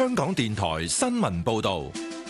香港電台新聞報道。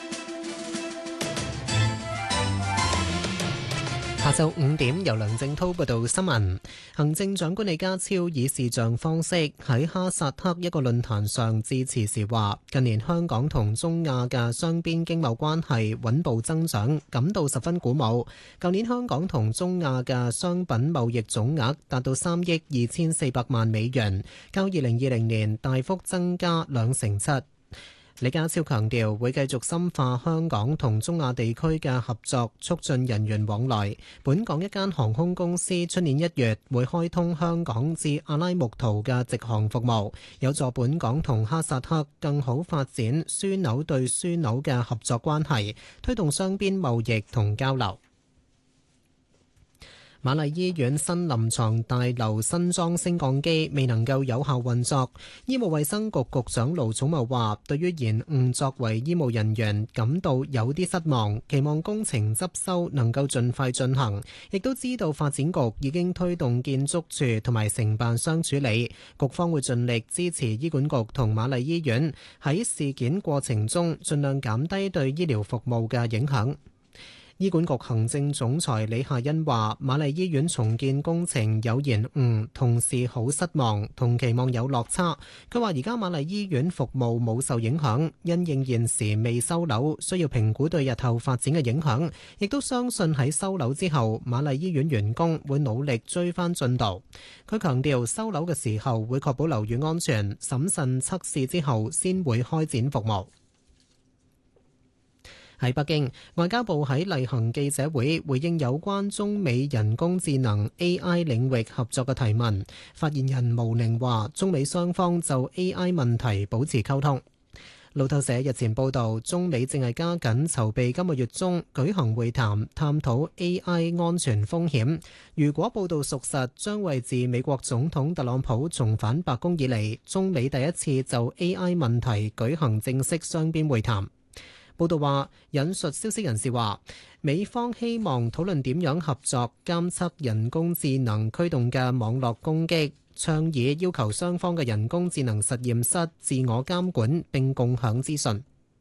下晝5點，由梁正滔報道新聞。行政長官李家超以視像方式喺哈薩克一個論壇上致辭時話，近年香港同中亞嘅雙邊經貿關係穩步增長，感到十分鼓舞。舊年香港同中亞嘅商品貿易總額達到3億2400萬美元，較2020年大幅增加7%。李家超強調會繼續深化香港同中亞地區嘅合作，促進人員往來。本港一間航空公司出年1月會開通香港至阿拉木圖嘅直航服務，有助本港同哈薩克更好發展樞紐對樞紐嘅合作關係，推動雙邊貿易同交流。瑪麗醫院新臨床大樓新裝升降機未能夠有效運作，醫務衛生局局長盧寵茂話，對於延誤作為醫務人員感到有啲失望，期望工程執修能夠盡快進行，亦都知道發展局已經推動建築署同埋承辦商處理，局方會盡力支持醫管局同瑪麗醫院喺事件過程中盡量減低對醫療服務嘅影響。醫管局行政總裁李夏欣話，瑪麗醫院重建工程有延誤，同事好失望，同期望有落差。佢話而家瑪麗醫院服務冇受影響，因應現時未收樓，需要評估對日後發展嘅影響，亦都相信喺收樓之後，瑪麗醫院員工會努力追翻進度。佢強調收樓嘅時候會確保樓宇安全，審慎測試之後先會開展服務。喺北京，外交部喺例行記者會回應有關中美人工智能 AI 領域合作嘅提問。發言人毛寧話，中美雙方就 AI 問題保持溝通。路透社日前報道，中美正係加緊籌備今個月中舉行會談，探討 AI 安全風險。如果報道屬實，將為自美國總統特朗普重返白宮以嚟，中美第一次就 AI 問題舉行正式雙邊會談。報道話，引述消息人士話，美方希望討論點樣合作監測人工智能驅動嘅網絡攻擊，倡議要求雙方嘅人工智能實驗室自我監管並共享資訊。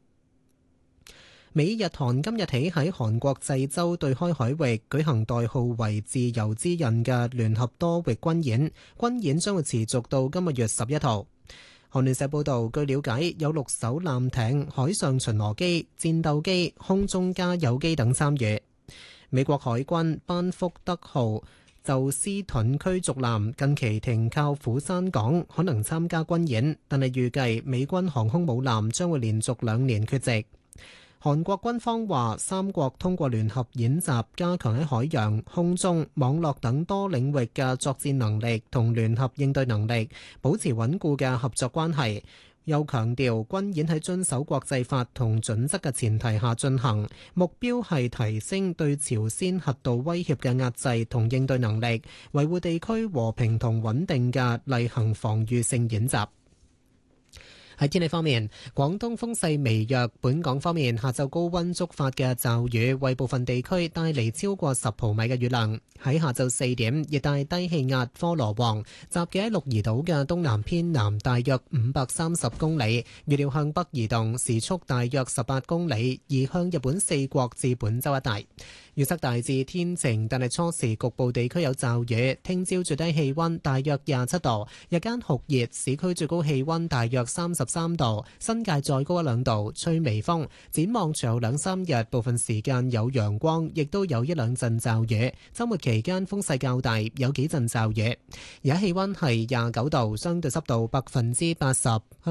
美日韓今日起喺韓國濟州對開海域舉行代號為自由之刃嘅聯合多域軍演，軍演將會持續到今個月11號。韓聯社報導，據了解，有6艘艦艇、海上巡邏機、戰鬥機、空中加油機等參與。美國海軍班福德號宙斯盾驅逐艦近期停靠釜山港，可能參加軍演，但係預計美軍航空母艦將會連續2年缺席。韓國軍方話，三國通過聯合演習，加強喺海洋、空中、網絡等多領域嘅作戰能力同聯合應對能力，保持穩固嘅合作關係。又強調軍演喺遵守國際法同準則嘅前提下進行，目標係提升對朝鮮核導威脅嘅壓制同應對能力，維護地區和平同穩定嘅例行防禦性演習。喺天氣方面，廣東風勢微弱，本港方面下晝高溫觸發嘅驟雨為部分地區帶嚟超過10毫米嘅雨量。喺下晝4點，熱帶低氣壓科羅旺集結喺鹿兒島嘅東南偏南大約530公里，預料向北移動，時速大約18公里，移向日本4國至本州一帶。預測大致天晴，但係初時局部地區有驟雨。聽朝最低氣溫大約27度，日間酷熱，市區最高氣溫大約33度，新界再高1-2度，吹微風。展望隨後2-3日，部分時間有陽光，亦都有1-2陣驟雨。週末期間風勢較大，有幾陣驟雨。而家氣溫係29度，相對濕度80%。